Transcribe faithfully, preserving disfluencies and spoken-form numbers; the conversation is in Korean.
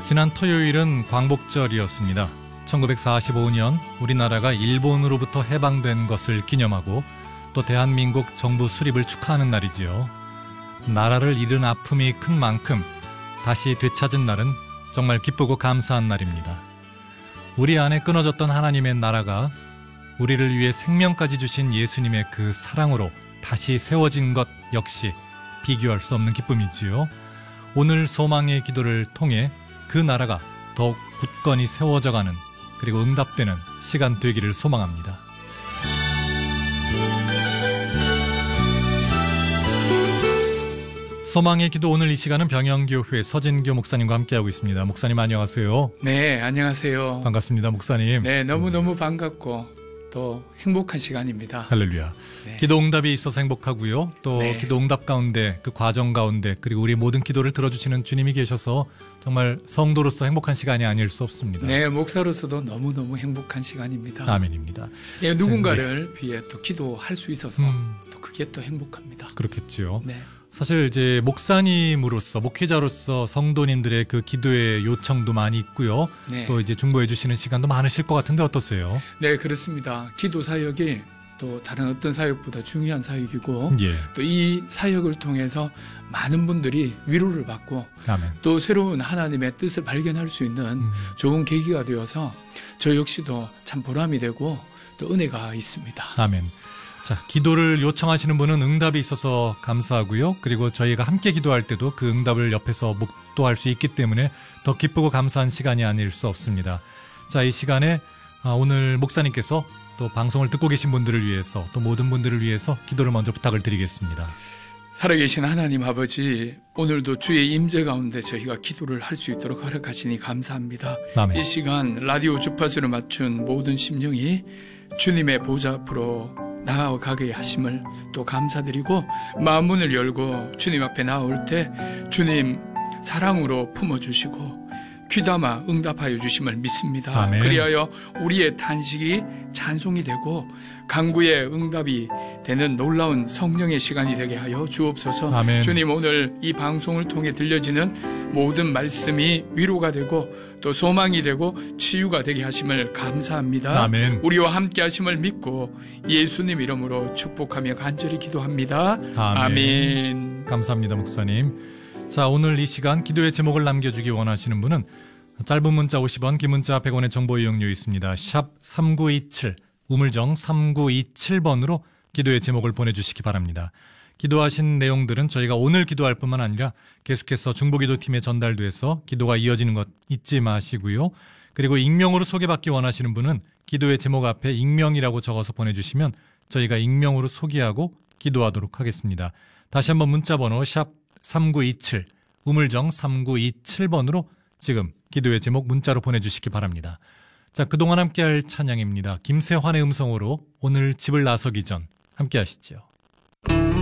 지난 토요일은 광복절이었습니다. 천구백사십오 년 우리나라가 일본으로부터 해방된 것을 기념하고 또 대한민국 정부 수립을 축하하는 날이지요. 나라를 잃은 아픔이 큰 만큼 다시 되찾은 날은 정말 기쁘고 감사한 날입니다. 우리 안에 끊어졌던 하나님의 나라가 우리를 위해 생명까지 주신 예수님의 그 사랑으로 다시 세워진 것 역시 비교할 수 없는 기쁨이지요. 오늘 소망의 기도를 통해 그 나라가 더욱 굳건히 세워져가는 그리고 응답되는 시간 되기를 소망합니다. 소망의 기도 오늘 이 시간은 병영교회 서진교 목사님과 함께하고 있습니다. 목사님 안녕하세요. 네, 안녕하세요. 반갑습니다, 목사님. 네, 너무너무 반갑고 또 행복한 시간입니다. 할렐루야. 네. 기도 응답이 있어서 행복하고요. 또 네. 기도 응답 가운데 그 과정 가운데 그리고 우리 모든 기도를 들어주시는 주님이 계셔서 정말 성도로서 행복한 시간이 아닐 수 없습니다. 네, 목사로서도 너무너무 행복한 시간입니다. 아멘입니다. 네, 누군가를 네. 위해 또 기도할 수 있어서 음. 또 그게 또 행복합니다. 그렇겠죠. 네. 사실 이제 목사님으로서 목회자로서 성도님들의 그 기도의 요청도 많이 있고요. 네. 또 이제 중보해 주시는 시간도 많으실 것 같은데 어떠세요? 네, 그렇습니다. 기도 사역이 또 다른 어떤 사역보다 중요한 사역이고 예. 또 이 사역을 통해서 많은 분들이 위로를 받고 아멘. 또 새로운 하나님의 뜻을 발견할 수 있는 음. 좋은 계기가 되어서 저 역시도 참 보람이 되고 또 은혜가 있습니다. 아멘. 자, 기도를 요청하시는 분은 응답이 있어서 감사하고요. 그리고 저희가 함께 기도할 때도 그 응답을 옆에서 목도할 수 있기 때문에 더 기쁘고 감사한 시간이 아닐 수 없습니다. 자, 이 시간에 오늘 목사님께서 또 방송을 듣고 계신 분들을 위해서 또 모든 분들을 위해서 기도를 먼저 부탁을 드리겠습니다. 살아계신 하나님 아버지, 오늘도 주의 임재 가운데 저희가 기도를 할 수 있도록 허락하시니 감사합니다. 아멘. 이 시간 라디오 주파수를 맞춘 모든 심령이 주님의 보좌 앞으로 나아가게 하심을 또 감사드리고 마음문을 열고 주님 앞에 나올 때 주님 사랑으로 품어주시고 귀담아 응답하여 주심을 믿습니다. 아멘. 그리하여 우리의 탄식이 찬송이 되고 간구의 응답이 되는 놀라운 성령의 시간이 되게 하여 주옵소서. 아멘. 주님, 오늘 이 방송을 통해 들려지는 모든 말씀이 위로가 되고 또 소망이 되고 치유가 되게 하심을 감사합니다. 아멘. 우리와 함께 하심을 믿고 예수님 이름으로 축복하며 간절히 기도합니다. 아멘. 아멘. 감사합니다, 목사님. 자, 오늘 이 시간 기도의 제목을 남겨주기 원하시는 분은 짧은 문자 오십 원, 긴 문자 백 원의 정보 이용료 있습니다. 샵 삼구이칠, 우물정 삼구이칠 번으로 기도의 제목을 보내주시기 바랍니다. 기도하신 내용들은 저희가 오늘 기도할 뿐만 아니라 계속해서 중보기도팀에 전달돼서 기도가 이어지는 것 잊지 마시고요. 그리고 익명으로 소개받기 원하시는 분은 기도의 제목 앞에 익명이라고 적어서 보내주시면 저희가 익명으로 소개하고 기도하도록 하겠습니다. 다시 한번 문자번호 샵 삼구이칠, 우물정 삼구이칠 번으로 지금 기도의 제목 문자로 보내주시기 바랍니다. 자, 그동안 함께할 찬양입니다. 김세환의 음성으로 오늘 집을 나서기 전 함께 하시죠.